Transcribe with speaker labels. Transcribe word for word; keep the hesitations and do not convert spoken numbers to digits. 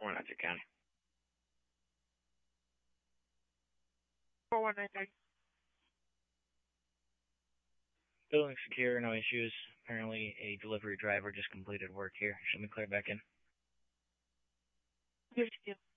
Speaker 1: Wenatchee County.
Speaker 2: four one nine three.
Speaker 1: Building secure, no issues. Apparently a delivery driver just completed work here. Should we clear back in?
Speaker 2: Good to you.